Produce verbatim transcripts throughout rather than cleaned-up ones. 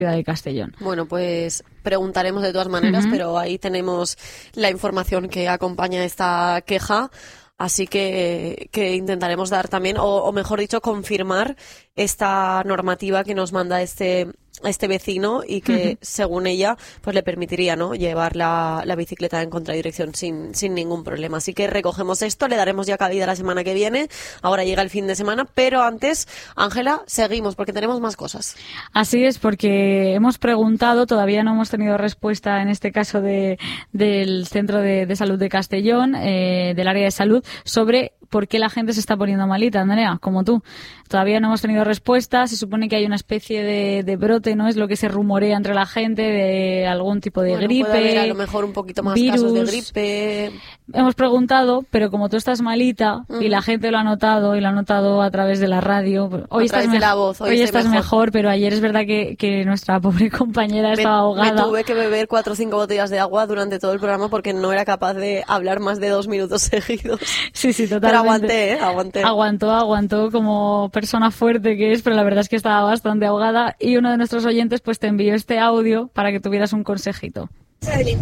de Castellón. Bueno, pues preguntaremos de todas maneras, uh-huh. pero ahí tenemos la información que acompaña esta queja. Así que, que intentaremos dar también, o, o mejor dicho, confirmar esta normativa que nos manda este este vecino y que, uh-huh. según ella, pues le permitiría, ¿no?, llevar la, la bicicleta en contradirección sin, sin ningún problema. Así que recogemos esto, le daremos ya cabida la semana que viene. Ahora llega el fin de semana, pero antes, Ángela, seguimos porque tenemos más cosas. Así es, porque hemos preguntado, todavía no hemos tenido respuesta en este caso de del Centro de, de Salud de Castellón, eh, del área de salud, sobre por qué la gente se está poniendo malita, Andrea, como tú. Todavía no hemos tenido respuesta. Se supone que hay una especie de, de brote, ¿no? Es lo que se rumorea entre la gente, de algún tipo de bueno, gripe. Puede haber a lo mejor un poquito más virus. Casos de gripe. Hemos preguntado, pero como tú estás malita, uh-huh. y la gente lo ha notado, y lo ha notado a través de la radio. Hoy a estás, través de la voz, hoy hoy estás mejor. mejor, pero ayer es verdad que, que nuestra pobre compañera me, estaba ahogada. Me tuve que beber cuatro o cinco botellas de agua durante todo el programa porque no era capaz de hablar más de dos minutos seguidos. Sí, sí, totalmente. Pero aguanté, ¿eh? Aguanté. Aguantó, aguantó como persona fuerte que es, pero la verdad es que estaba bastante ahogada y uno de nuestros oyentes pues te envió este audio para que tuvieras un consejito. Vale,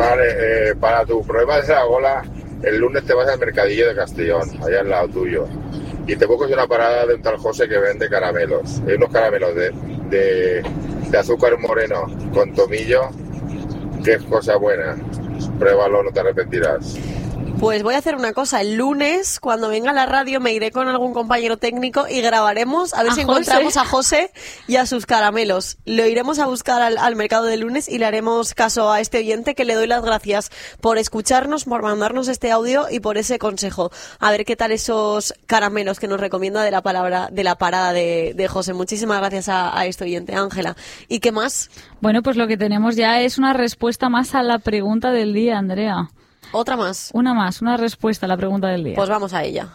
eh, para tu problema de esa gola, el lunes te vas al mercadillo de Castellón, allá al lado tuyo, y te buscas una parada de un tal José que vende caramelos. Hay unos caramelos de, de, de azúcar moreno con tomillo, que es cosa buena. Pruébalo, no te arrepentirás. Pues voy a hacer una cosa, el lunes cuando venga a la radio me iré con algún compañero técnico y grabaremos a ver ¿A si José? encontramos a José y a sus caramelos. Lo iremos a buscar al, al mercado de lunes y le haremos caso a este oyente, que le doy las gracias por escucharnos, por mandarnos este audio y por ese consejo. A ver qué tal esos caramelos que nos recomienda de la palabra de la parada de, de José. Muchísimas gracias a, a este oyente, Ángela. ¿Y qué más? Bueno, pues lo que tenemos ya es una respuesta más a la pregunta del día, Andrea. Otra más. Una más, una respuesta a la pregunta del día. Pues vamos a ella.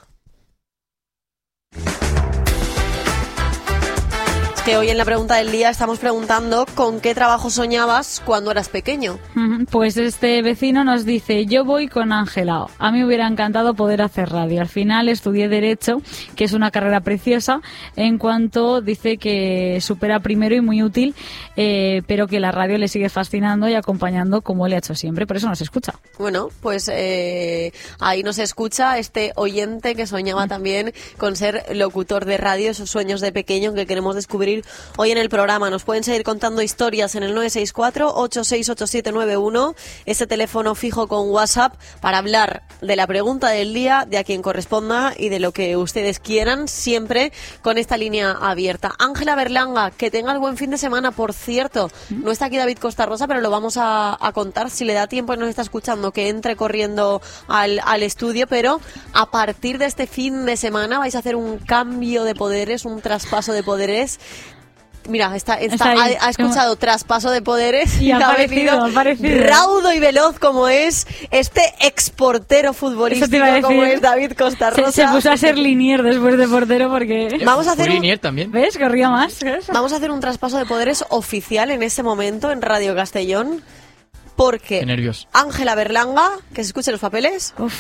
Que hoy en la pregunta del día estamos preguntando ¿con qué trabajo soñabas cuando eras pequeño? Pues este vecino nos dice, yo voy con Ángela, a mí me hubiera encantado poder hacer radio. Al final estudié Derecho, que es una carrera preciosa, en cuanto dice que supera primero y muy útil, eh, pero que la radio le sigue fascinando y acompañando como él ha hecho siempre, por eso nos escucha. Bueno, pues eh, ahí nos escucha este oyente que soñaba también con ser locutor de radio, esos sueños de pequeño que queremos descubrir hoy en el programa. Nos pueden seguir contando historias en el nueve seis cuatro, ocho seis ocho siete nueve uno, ese teléfono fijo con WhatsApp para hablar de la pregunta del día, de a quien corresponda y de lo que ustedes quieran, siempre con esta línea abierta. Ángela Berlanga, que tengas buen fin de semana. Por cierto, no está aquí David Costa Rosa, pero lo vamos a, a contar, si le da tiempo y nos está escuchando, que entre corriendo al, al estudio, pero a partir de este fin de semana vais a hacer un cambio de poderes, un traspaso de poderes. Mira, está, está, está ha, ha escuchado como... traspaso de poderes y, y ha parecido, raudo y veloz como es este exportero futbolístico como es David Costa Rosa. Se, se puso a ser linier después de portero porque... Vamos a hacer un... linier también. ¿Ves? Corría más. Vamos a hacer un traspaso de poderes oficial en este momento en Radio Castellón, porque Ángela Berlanga, que se escuchen los papeles, Uf.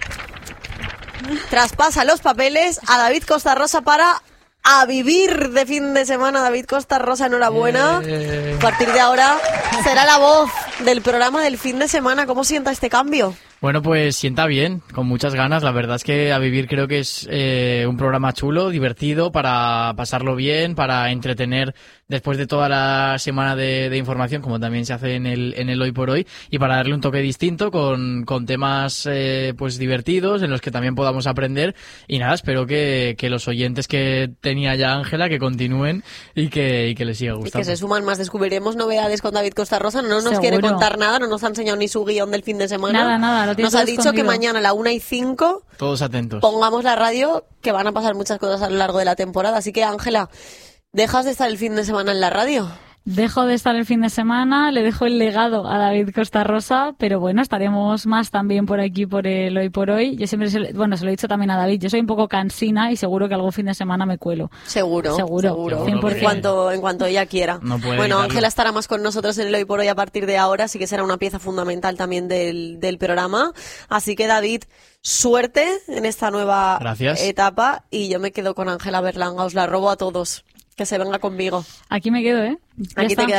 traspasa los papeles a David Costa Rosa para... a vivir de fin de semana. David Costa Rosa, enhorabuena. Eh... A partir de ahora será la voz del programa del fin de semana. ¿Cómo sienta este cambio? Bueno, pues sienta bien, con muchas ganas. La verdad es que A Vivir creo que es eh, un programa chulo, divertido, para pasarlo bien, para entretener después de toda la semana de, de información, como también se hace en el, en el Hoy por Hoy, y para darle un toque distinto con, con temas eh, pues divertidos en los que también podamos aprender. Y nada, espero que, que los oyentes que tenía ya Ángela, que continúen y que, y que les siga gustando. Y que se suman más. Descubriremos novedades con David Costa Rosa. No nos Seguro. quiere contar nada, no nos ha enseñado ni su guión del fin de semana. Nada, nada. Nos ha dicho que mañana a la una y cinco todos atentos, pongamos la radio, que van a pasar muchas cosas a lo largo de la temporada. Así que, Ángela, ¿dejas de estar el fin de semana en la radio? Dejo de estar el fin de semana, le dejo el legado a David Costa Rosa, pero bueno, estaremos más también por aquí por el Hoy por Hoy. Yo siempre, se, bueno, se lo he dicho también a David, yo soy un poco cansina y seguro que algún fin de semana me cuelo. Seguro, seguro, seguro. cien por ciento. En cuanto, en cuanto ella quiera. No puede bueno, evitarlo. Ángela estará más con nosotros en el Hoy por Hoy a partir de ahora, así que será una pieza fundamental también del, del programa. Así que, David, suerte en esta nueva Gracias. etapa y yo me quedo con Ángela Berlanga, os la robo a todos. Que se venga conmigo. Aquí me quedo, ¿eh? Ya Aquí está. te quedas.